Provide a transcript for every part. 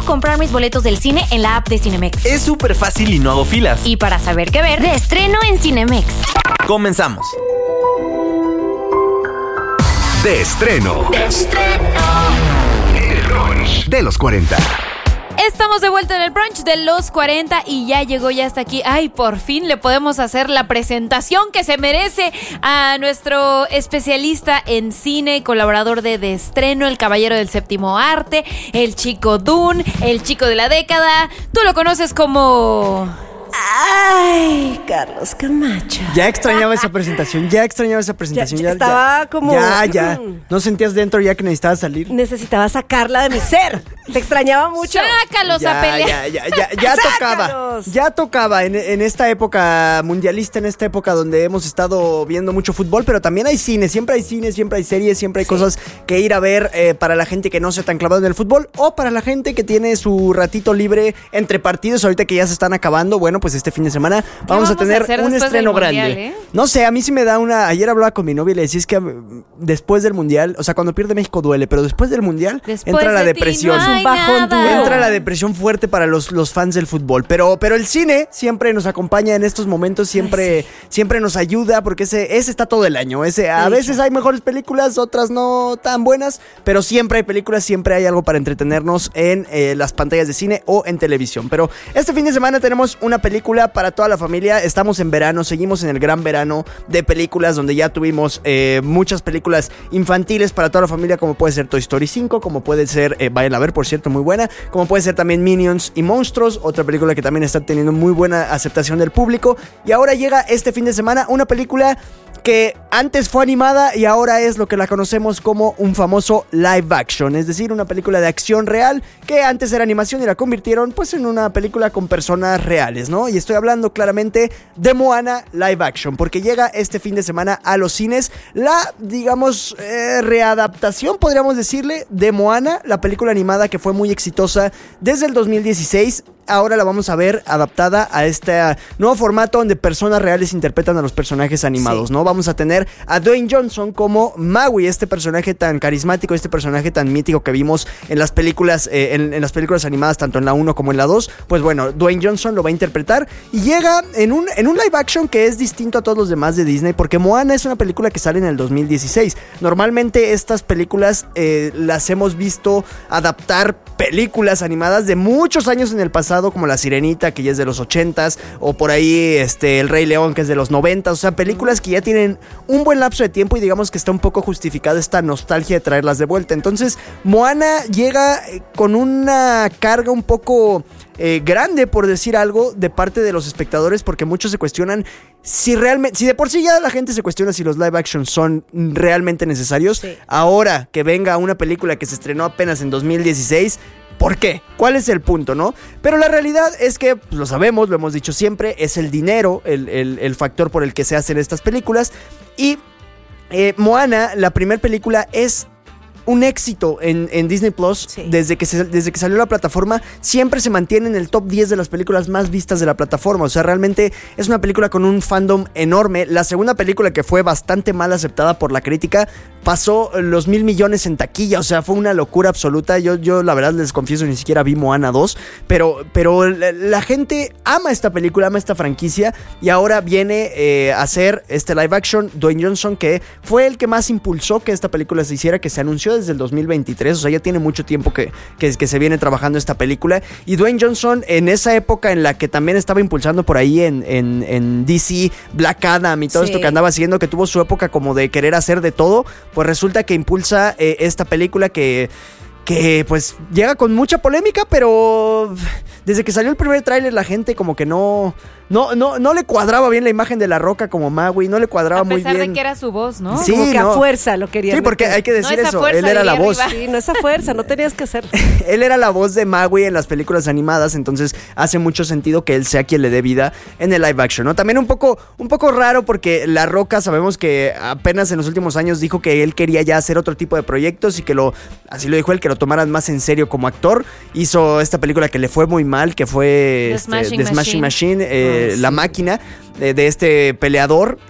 comprar mis boletos del cine en la app de Cinemex. Es súper fácil y no hago filas. Y para saber qué ver, de estreno en Cinemex. Comenzamos. De estreno. El brunch de los 40. Estamos de vuelta en el brunch de los 40 y ya llegó, ya hasta aquí. Ay, por fin le podemos hacer la presentación que se merece a nuestro especialista en cine y colaborador de estreno, el caballero del séptimo arte, el chico Dune, el chico de la década. Tú lo conoces como... Ay, Carlos Camacho. Ya extrañaba esa presentación, ya estaba como... Ya. ¿No sentías dentro ya que necesitabas salir? Necesitaba sacarla de mi ser. Te extrañaba mucho. Sácalos a pelear. Ya tocaba en esta época mundialista, en esta época donde hemos estado viendo mucho fútbol, pero también hay cine, siempre hay series, siempre hay cosas que ir a ver para la gente que no sea tan clavada en el fútbol o para la gente que tiene su ratito libre entre partidos ahorita que ya se están acabando. Bueno, pues este fin de semana vamos a tener un estreno grande. No sé, a mí sí me da una... Ayer hablaba con mi novia y le decía, es que después del mundial, o sea, cuando pierde México duele, pero después del mundial entra la depresión. Entra la depresión fuerte para los fans del fútbol. Pero el cine siempre nos acompaña en estos momentos, siempre nos ayuda, porque ese está todo el año. A veces hay mejores películas, otras no tan buenas, pero siempre hay películas, siempre hay algo para entretenernos en las pantallas de cine o en televisión. Pero este fin de semana tenemos una película para toda la familia. Estamos en verano, seguimos en el gran verano de películas, donde ya tuvimos muchas películas infantiles para toda la familia, como puede ser Toy Story 5, como puede ser, vayan a ver, por cierto, muy buena, como puede ser también Minions y Monstruos, otra película que también está teniendo muy buena aceptación del público. Y ahora llega este fin de semana una película que antes fue animada y ahora es lo que la conocemos como un famoso live action, es decir, una película de acción real que antes era animación y la convirtieron pues en una película con personas reales, ¿no? Y estoy hablando claramente de Moana live action, porque llega este fin de semana a los cines la, digamos, readaptación, podríamos decirle, de Moana, la película animada que fue muy exitosa desde el 2016. Ahora la vamos a ver adaptada a este nuevo formato donde personas reales interpretan a los personajes animados, ¿no? Vamos a tener a Dwayne Johnson como Maui, este personaje tan carismático, este personaje tan mítico que vimos en las películas en las películas animadas, tanto en la 1 como en la 2. Pues bueno, Dwayne Johnson lo va a interpretar y llega en un live action que es distinto a todos los demás de Disney, porque Moana es una película que sale en el 2016. Normalmente estas películas las hemos visto adaptar películas animadas de muchos años en el pasado, como La Sirenita, que ya es de los 80s, o por ahí El Rey León, que es de los 90s, o sea, películas que ya tienen un buen lapso de tiempo y digamos que está un poco justificada esta nostalgia de traerlas de vuelta. Entonces, Moana llega con una carga un poco grande, por decir algo, de parte de los espectadores, porque muchos se cuestionan si de por sí ya la gente se cuestiona si los live action son realmente necesarios. Ahora que venga una película que se estrenó apenas en 2016, ¿por qué? ¿Cuál es el punto, no? Pero la realidad es que, pues, lo sabemos, lo hemos dicho siempre, es el dinero el factor por el que se hacen estas películas. Y Moana, la primera película, es un éxito en Disney Plus. Desde que salió la plataforma, siempre se mantiene en el top 10 de las películas más vistas de la plataforma. O sea, realmente es una película con un fandom enorme. La segunda película, que fue bastante mal aceptada por la crítica, pasó los 1,000 millones en taquilla. O sea, fue una locura absoluta. Yo la verdad les confieso, ni siquiera vi Moana 2, pero la gente ama esta película, ama esta franquicia, y ahora viene a hacer este live action Dwayne Johnson, que fue el que más impulsó que esta película se hiciera, que se anunció desde el 2023, o sea, ya tiene mucho tiempo que se viene trabajando esta película. Y Dwayne Johnson, en esa época en la que también estaba impulsando por ahí en DC, Black Adam y todo esto que andaba haciendo, que tuvo su época como de querer hacer de todo, pues resulta que impulsa esta película que pues llega con mucha polémica, pero desde que salió el primer tráiler la gente como que no le cuadraba bien la imagen de La Roca como Maui, no le cuadraba muy bien. A pesar de que era su voz, ¿no? Sí, como que a fuerza lo quería. Sí, porque hay que decir eso, él era la voz. Sí, no esa fuerza, no tenías que hacer. Él era la voz de Maui en las películas animadas, entonces hace mucho sentido que él sea quien le dé vida en el live action, ¿no? También un poco raro porque La Roca, sabemos que apenas en los últimos años dijo que él quería ya hacer otro tipo de proyectos y que así lo dijo él, que lo tomaran más en serio como actor. Hizo esta película que le fue muy mal, que fue The Smashing Machine, La Máquina, de este peleador, y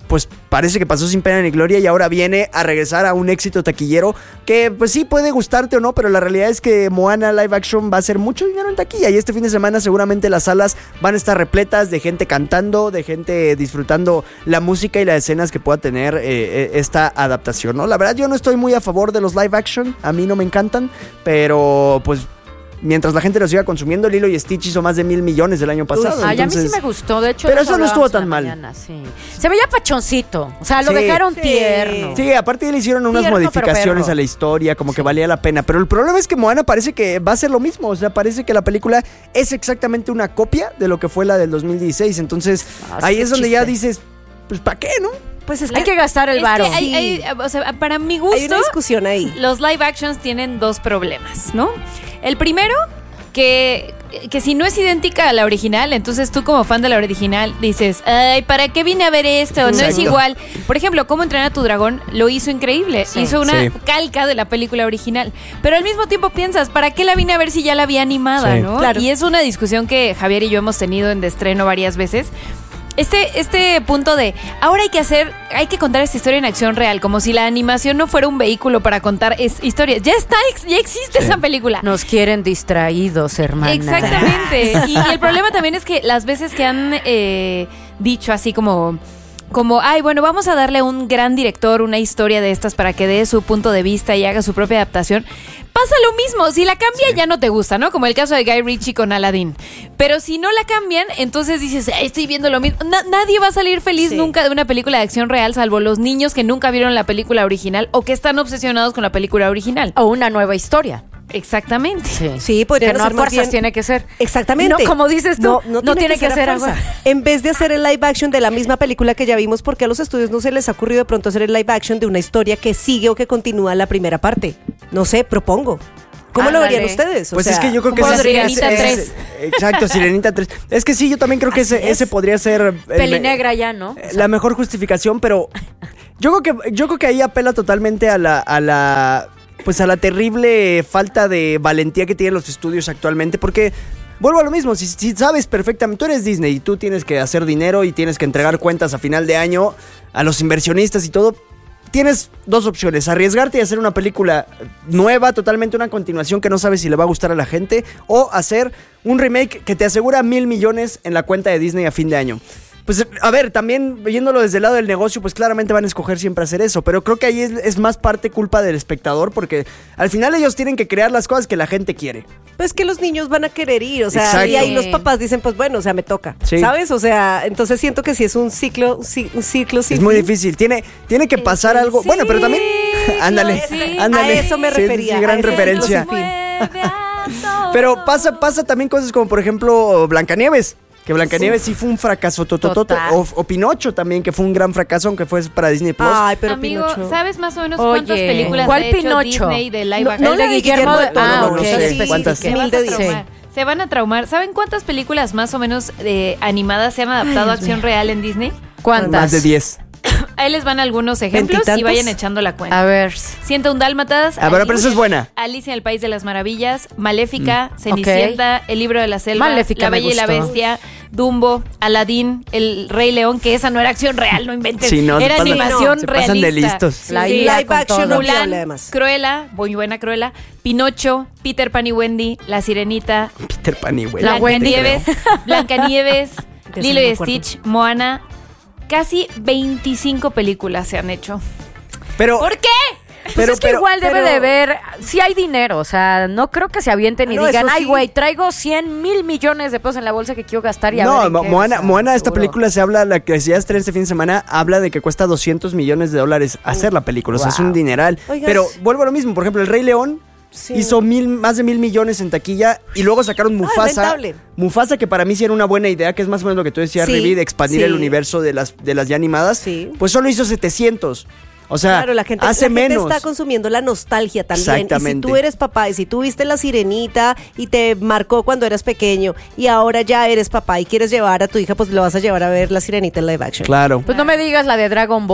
pues parece que pasó sin pena ni gloria y ahora viene a regresar a un éxito taquillero que pues sí puede gustarte o no, pero la realidad es que Moana live action va a hacer mucho dinero en taquilla y este fin de semana seguramente las salas van a estar repletas de gente cantando, de gente disfrutando la música y las escenas que pueda tener esta adaptación, ¿no? La verdad yo no estoy muy a favor de los live action, a mí no me encantan, pero pues mientras la gente lo siga consumiendo, Lilo y Stitch hizo más de 1,000 millones el año pasado. Ay, a mí sí me gustó, de hecho. Pero eso no estuvo tan mal. Sí. Se veía pachoncito, o sea, lo dejaron tierno. Sí, aparte le hicieron unas modificaciones a la historia, como que valía la pena. Pero el problema es que Moana parece que va a ser lo mismo, o sea, parece que la película es exactamente una copia de lo que fue la del 2016. Entonces, ahí es donde ya dices, pues, ¿para qué, no? Pues es hay que gastar el varo. O sea, para mi gusto, hay una discusión ahí. Los live actions tienen dos problemas, ¿no? El primero, que si no es idéntica a la original, entonces tú como fan de la original dices, ay, ¿para qué vine a ver esto? No es igual. Por ejemplo, Cómo entrenar a tu dragón lo hizo increíble. Hizo una calca de la película original. Pero al mismo tiempo piensas, ¿para qué la vine a ver si ya la había animada, no? Claro. Y es una discusión que Javier y yo hemos tenido en De Estreno varias veces. Este punto de ahora hay que contar esta historia en acción real, como si la animación no fuera un vehículo para contar historias. Ya existe esa película. Nos quieren distraídos, hermana. Exactamente. Y el problema también es que las veces que han dicho así como, ay, bueno, vamos a darle a un gran director una historia de estas para que dé su punto de vista y haga su propia adaptación. Pasa lo mismo, si la cambia ya no te gusta, ¿no? Como el caso de Guy Ritchie con Aladdin. Pero si no la cambian, entonces dices, estoy viendo lo mismo. Nadie va a salir feliz nunca de una película de acción real, salvo los niños que nunca vieron la película original o que están obsesionados con la película original. O una nueva historia. Exactamente. Sí, podría ser. Que no a fuerzas tiene que ser. Exactamente. No, como dices tú, no tiene que ser algo. En vez de hacer el live action de la misma película que ya vimos, ¿por qué a los estudios no se les ha ocurrido de pronto hacer el live action de una historia que sigue o que continúa la primera parte? No sé, propongo. ¿Cómo lo verían ustedes? Pues es que yo creo que Sirenita 3. Exacto, Sirenita 3. Es que sí, yo también creo que ese podría ser Pelinegra ya, ¿no? La mejor justificación, pero yo creo que ahí apela totalmente a la terrible falta de valentía que tienen los estudios actualmente, porque vuelvo a lo mismo, si sabes perfectamente, tú eres Disney y tú tienes que hacer dinero y tienes que entregar cuentas a final de año a los inversionistas y todo. Tienes dos opciones, arriesgarte y hacer una película nueva, totalmente una continuación que no sabes si le va a gustar a la gente, o hacer un remake que te asegura 1,000 millones en la cuenta de Disney a fin de año. Pues, a ver, también viéndolo desde el lado del negocio, pues claramente van a escoger siempre hacer eso. Pero creo que ahí es más parte culpa del espectador, porque al final ellos tienen que crear las cosas que la gente quiere. Pues que los niños van a querer ir, o sea, exacto. Y ahí los papás dicen, pues bueno, o sea, me toca, ¿sabes? O sea, entonces siento que sí es un ciclo sin Es muy difícil, tiene que pasar algo. Sí, bueno, pero también, ándale. A eso me refería. Sí, gran referencia. Pero pasa también cosas como, por ejemplo, Blancanieves. Que Blancanieves sí fue un fracaso totototo. O Pinocho también, que fue un gran fracaso, aunque fue para Disney Plus. Ay, pero amigo, Pinocho. ¿sabes más o menos cuántas películas ¿cuál ha hecho Pinocho? Disney de live action? No, el de Guillermo del Toro. No sé cuántas. Se van a traumar. ¿Saben cuántas películas más o menos animadas se han adaptado a acción real en Disney? ¿Cuántas? Más de 10. Ahí les van algunos ejemplos y vayan echando la cuenta. A ver. 101 Dálmatas. Pero esa es buena. Alicia en el País de las Maravillas, Maléfica, Cenicienta, El Libro de la Selva, Maléfica, La Bella y la Bestia, Dumbo, Aladín, El Rey León, que esa no era acción real, no inventes. Sí, no, era animación se realista. pasan de listos. Live action no Mulan, además. Cruella, muy buena Cruella, Pinocho, Peter Pan y Wendy, La Sirenita, Peter Pan y Wendy. Blancanieves, Lilo y Stitch, Moana. Casi 25 películas se han hecho. Pero, ¿por qué? Pues es que igual debe de ver, si hay dinero, o sea, no creo que se avienten y digan, ay güey, traigo 100,000 millones de pesos en la bolsa que quiero gastar y a ver. No, Moana, esta película se habla, la que se estrena este fin de semana, habla de que cuesta $200 millones hacer la película, o sea, es un dineral. Oigas. Pero vuelvo a lo mismo, por ejemplo, El Rey León hizo más de 1,000 millones en taquilla y luego sacaron Mufasa. Mufasa, que para mí sí era una buena idea, que es más o menos lo que tú decías, Rivi, de expandir el universo de las ya animadas. Sí. Pues solo hizo 700. O sea, claro, la gente está consumiendo la nostalgia también. Exactamente. Y si tú eres papá y si tú viste La Sirenita y te marcó cuando eras pequeño y ahora ya eres papá y quieres llevar a tu hija, pues lo vas a llevar a ver La Sirenita en live action. Claro. Pues no me digas la de Dragon Ball.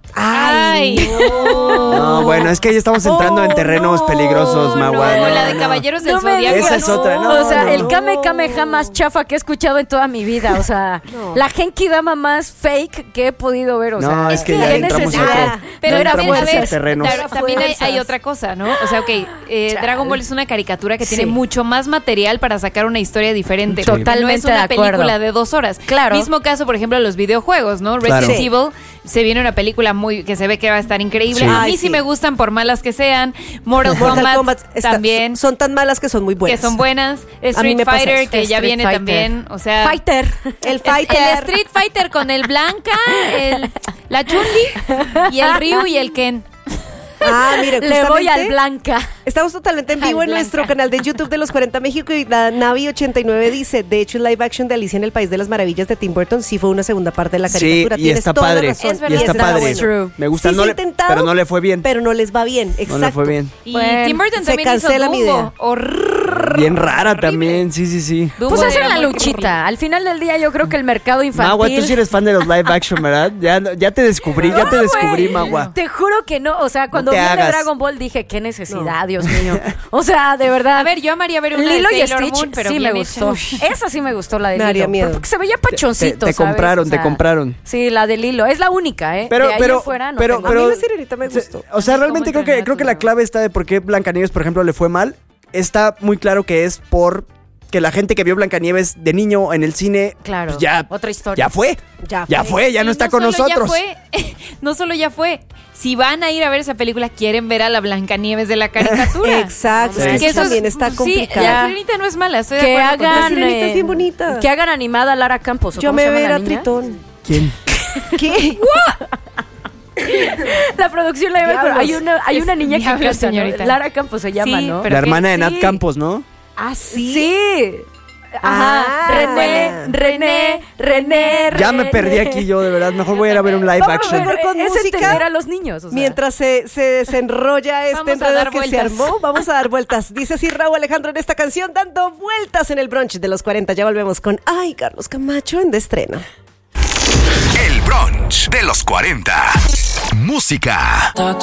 Ay. No, bueno, es que ahí estamos entrando en terrenos peligrosos, Magua. No, la de Caballeros del Zodiaco. Esa es otra, ¿no? O sea, no, el no. Kame Kameha más chafa que he escuchado en toda mi vida. O sea, la Genki Dama más fake que he podido ver. O sea, No, es que ya qué entramos en necesidad. otro. Pero Ya era entramos en a ver, esos terrenos. también hay Fuerzas. otra cosa, ¿no? O sea, Dragon Ball es una caricatura que tiene mucho más material para sacar una historia diferente. Sí. Totalmente No es una de acuerdo. película de 2 horas. Claro. Mismo caso, por ejemplo, los videojuegos, ¿no? Claro. Resident Sí. Evil, se viene una película que se ve que va a estar increíble. Sí. A Ay, mí sí sí. me gustan por malas que sean. Mortal Mortal Kombat, Kombat también. son tan malas que son muy buenas. Que son buenas. A mí Street me pasa Fighter, eso. que ya Street viene Fighter. también. O sea, Fighter. El Fighter. el Street Fighter con el Blanca, la Chun-Li y el Ryu y el Ken. Ah, mire, Le voy al justamente Blanca. estamos totalmente en vivo Al en nuestro Blanca. canal de YouTube de los 40 México y la Navi89 dice, de hecho el live action de Alicia en el País de las Maravillas de Tim Burton sí fue una segunda parte de la Sí, caricatura. y Tienes está toda la padre. razón. Es verdad. Y está Está padre. bueno. True. Me gusta, Sí, no se ha le- intentado, pero no le fue bien. Pero no les va bien, exacto. No le fue bien. Y Bueno, Tim Burton se también cancela hizo mi Dumbo. idea. Bien rara Horrible. también, sí. Dumbo Pues hacen era la muy luchita. Al final del día yo creo que el mercado infantil... Magua, tú sí eres fan de los live action, ¿verdad? Ya te descubrí, ya te No, descubrí, güey. Magua. Te juro que no. O sea, cuando te vi el de hagas. Dragon Ball dije, qué necesidad, Dios mío. O sea, de verdad. A ver, yo amaría ver una Lilo de y Sailor Stitch Moon, pero sí bien me hecha. gustó. Esa sí me gustó, la de Me haría Lilo. miedo. Pero porque se veía pachoncito, Te ¿sabes? compraron, O sea, te compraron. Sí, la de Lilo. Es la única, ¿eh? Pero, de ahí pero, en fuera no pero, tengo. A mí pero, la Sirenita me gustó. O sea, A mí realmente como creo que la clave está de por qué Blancanieves, por ejemplo, le fue mal. Está muy claro que es por que la gente que vio Blancanieves de niño en el cine, Claro, pues ya, otra historia. ya fue, Ya ya fue. no Y está con solo nosotros. no solo ya fue. Si van a ir a ver esa película, quieren ver a la Blancanieves de la caricatura. Exacto, Sí. es que Que eso eso también es- está sí, complicado. la Sirenita no es mala, estoy de Que acuerdo La hagan... contigo. Sirenita es bien bonita. Que hagan animada a Lara Campos. ¿o Yo cómo me se llama ver la a niña? Tritón. ¿Quién? ¿Qué? La producción la Diablos. hay una niña que Diablos, canta, ¿no? señorita. Lara Campos se llama, Sí, ¿no? pero La hermana que- de Nat sí. Campos, ¿no? ¿Ah, sí? Sí. Ajá. Ah. René. Ya me perdí aquí yo, de verdad. Mejor voy a ir a ver un live Vamos a action. ver, Con es música, entender a los niños. O sea. Mientras se desenrolla este Vamos a enredo dar que se vueltas. armó, vamos a dar vueltas. Dice así Raúl Alejandro en esta canción, dando vueltas en el brunch de los 40. Ya volvemos con Ay, Carlos Camacho en De Estreno. El brunch de los 40. Música.